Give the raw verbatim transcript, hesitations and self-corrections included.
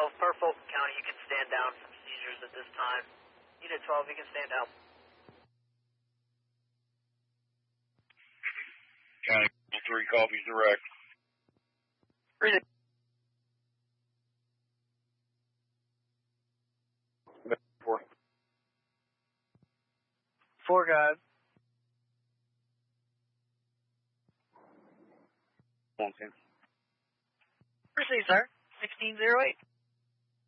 twelve, per Fulton County, you can stand down from seizures at this time. Unit twelve, you can stand down. County three copies direct. Read it. Four. Four guys. One team. Proceed, sir. sixteen oh eight.